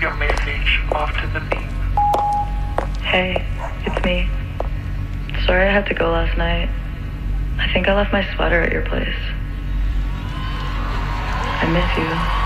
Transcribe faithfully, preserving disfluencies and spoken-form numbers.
your message off to the beep. Hey, it's me. Sorry I had to go last night. I think I left my sweater at your place. I miss you.